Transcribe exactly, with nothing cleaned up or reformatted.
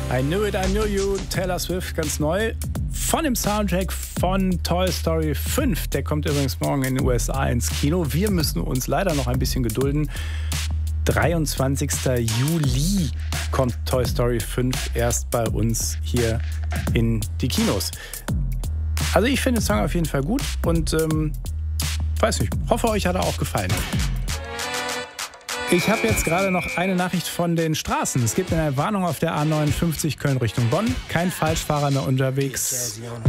I Knew It, I Knew You, Taylor Swift, ganz neu. Von dem Soundtrack von Toy Story fünf. Der kommt übrigens morgen in den U S A ins Kino. Wir müssen uns leider noch ein bisschen gedulden. dreiundzwanzigster Juli kommt Toy Story fünf erst bei uns hier in die Kinos. Also ich finde den Song auf jeden Fall gut und ähm, weiß nicht, hoffe euch hat er auch gefallen. Ich habe jetzt gerade noch eine Nachricht von den Straßen. Es gibt eine Warnung auf der A neunundfünfzig Köln Richtung Bonn. Kein Falschfahrer mehr unterwegs.